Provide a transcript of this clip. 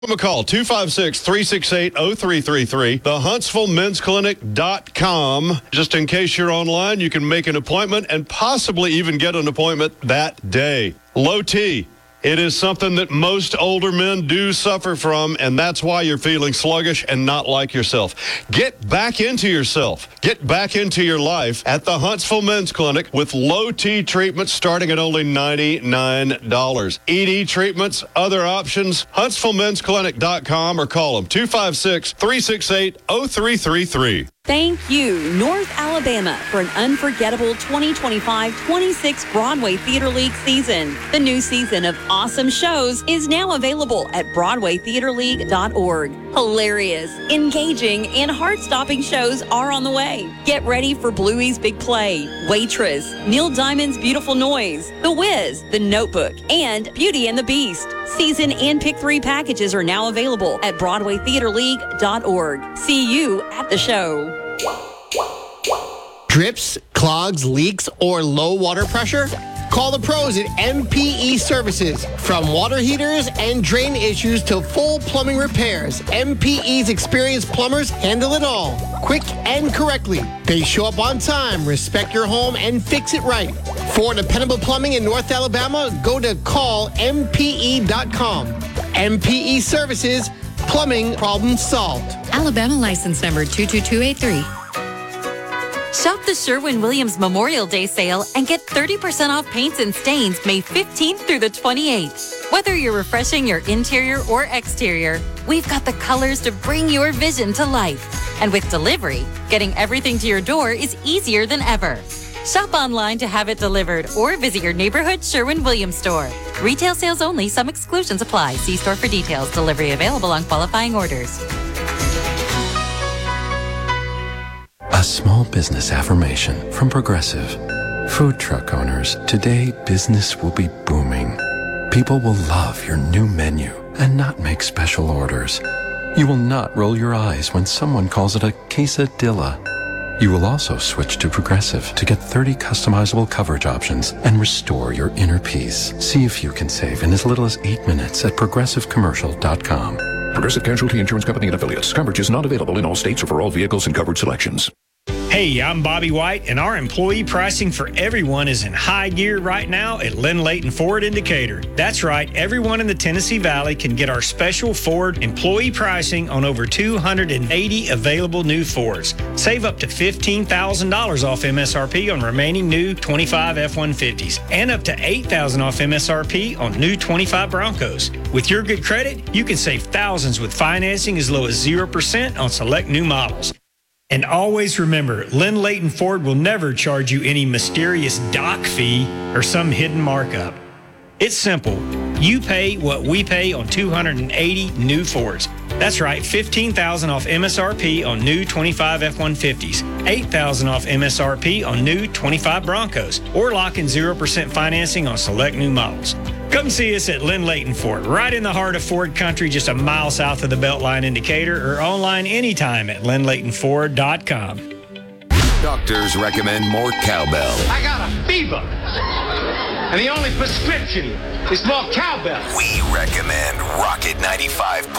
Give them a call, 256-368-0333, thehuntsvillemen'sclinic.com. Just in case you're online, you can make an appointment and possibly even get an appointment that day. Low T. It is something that most older men do suffer from, and that's why you're feeling sluggish and not like yourself. Get back into yourself. Get back into your life at the Huntsville Men's Clinic with low T treatments starting at only $99. ED treatments, other options, HuntsvilleMen'sClinic.com or call them 256-368-0333. Thank you, North Alabama, for an unforgettable 2025-26 Broadway Theater League season. The new season of awesome shows is now available at BroadwayTheaterLeague.org. Hilarious, engaging, and heart-stopping shows are on the way. Get ready for Bluey's Big Play, Waitress, Neil Diamond's Beautiful Noise, The Wiz, The Notebook, and Beauty and the Beast. Season and Pick 3 packages are now available at BroadwayTheaterLeague.org. See you at the show. Drips, clogs, leaks, or low water pressure? Call the pros at MPE Services. From water heaters and drain issues to full plumbing repairs, MPE's experienced plumbers handle it all, quick and correctly. They show up on time, respect your home, and fix it right. For dependable plumbing in North Alabama, go to callmpe.com. MPE Services, plumbing problem solved. Alabama license number 22283. Shop the Sherwin-Williams Memorial Day sale and get 30% off paints and stains May 15th through the 28th. Whether you're refreshing your interior or exterior, we've got the colors to bring your vision to life. And with delivery, getting everything to your door is easier than ever. Shop online to have it delivered or visit your neighborhood Sherwin-Williams store. Retail sales only. Some exclusions apply. See store for details. Delivery available on qualifying orders. A small business affirmation from Progressive. Food truck owners, today business will be booming. People will love your new menu and not make special orders. You will not roll your eyes when someone calls it a quesadilla. You will also switch to Progressive to get 30 customizable coverage options and restore your inner peace. See if you can save in as little as 8 minutes at ProgressiveCommercial.com. Progressive Casualty Insurance Company and Affiliates. Coverage is not available in all states or for all vehicles and coverage selections. Hey, I'm Bobby White, and our employee pricing for everyone is in high gear right now at Lynn Leighton Ford in Decatur. That's right, everyone in the Tennessee Valley can get our special Ford employee pricing on over 280 available new Fords. Save up to $15,000 off MSRP on remaining new 25 F-150s and up to $8,000 off MSRP on new 25 Broncos. With your good credit, you can save thousands with financing as low as 0% on select new models. And always remember, Lynn Leighton Ford will never charge you any mysterious dock fee or some hidden markup. It's simple. You pay what we pay on 280 new Fords. That's right, $15,000 off MSRP on new 25 F-150s, $8,000 off MSRP on new 25 Broncos, or lock in 0% financing on select new models. Come see us at Lynn Leighton Ford, right in the heart of Ford country, just a mile south of the Beltline in Decatur, or online anytime at LynnLeightonFord.com. Doctors recommend more cowbell. I got a fever, and the only prescription is more cowbell. We recommend Rocket 95.1.